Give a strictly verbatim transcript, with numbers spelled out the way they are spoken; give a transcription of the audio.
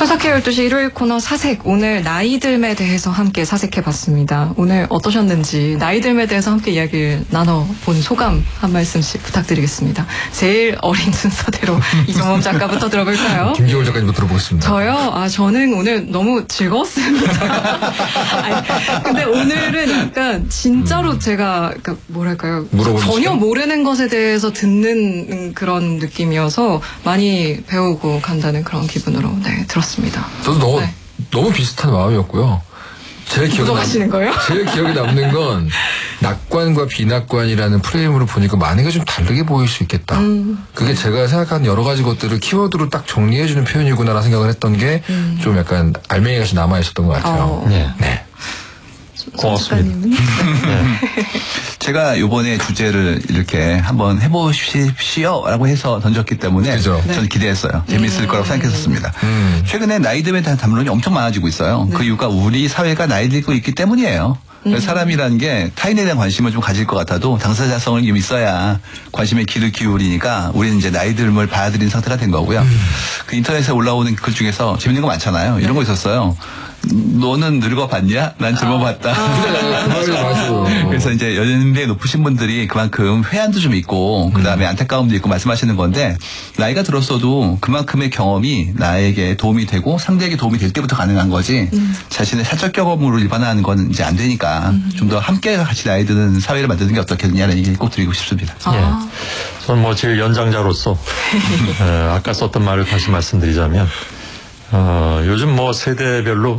손석희 열두 시 일요일 코너 사색. 오늘 나이듦에 대해서 함께 사색해봤습니다. 오늘 어떠셨는지 나이듦에 대해서 함께 이야기를 나눠본 소감 한 말씀씩 부탁드리겠습니다. 제일 어린 순서대로 이종범 작가부터 들어볼까요? 김기월 작가님부터 들어보겠습니다. 저요? 아 저는 오늘 너무 즐거웠습니다. 아니, 근데 오늘은 약간 진짜로 음. 제가 그러니까 뭐랄까요? 전혀 모르는 것에 대해서 듣는 그런 느낌이어서 많이 배우고 간다는 그런 기분으로 네 들었습니다. 저도 너무 네. 너무 비슷한 마음이었고요. 제일 기억에 남, 거예요? 제일 기억에 남는 건 낙관과 비낙관이라는 프레임으로 보니까 많은 게 좀 다르게 보일 수 있겠다. 음. 그게 제가 생각하는 여러 가지 것들을 키워드로 딱 정리해주는 표현이구나라는 생각을 했던 게 좀 음. 약간 알맹이같이 남아 있었던 것 같아요. 어. 네. 네. 고맙습니다. 네. 제가 이번에 주제를 이렇게 한번 해보십시오라고 해서 던졌기 때문에 그죠? 저는 기대했어요. 재미있을 음. 거라고 생각했었습니다. 음. 최근에 나이듦에 대한 담론이 엄청 많아지고 있어요. 네. 그 이유가 우리 사회가 나이 들고 있기 때문이에요. 음. 사람이라는 게 타인에 대한 관심을 좀 가질 것 같아도 당사자성을 좀 있어야 관심에 귀를 기울이니까 우리는 이제 나이듦을 받아들인 상태가 된 거고요. 음. 그 인터넷에 올라오는 글 중에서 재밌는 거 많잖아요. 이런 네. 거 있었어요. 너는 늙어봤냐? 난 젊어봤다. 아, 맞아요. 그래서 이제 연령대 높으신 분들이 그만큼 회한도 좀 있고 그 다음에 음. 안타까움도 있고 말씀하시는 건데 나이가 들었어도 그만큼의 경험이 나에게 도움이 되고 상대에게 도움이 될 때부터 가능한 거지 음. 자신의 사적 경험으로 일반화하는 건 이제 안 되니까 음. 좀 더 함께 같이 나이 드는 사회를 만드는 게 어떻겠느냐는 얘기를 꼭 드리고 싶습니다. 아. 예. 저는 뭐 제일 연장자로서 에, 아까 썼던 말을 다시 말씀드리자면 어, 요즘 뭐 세대별로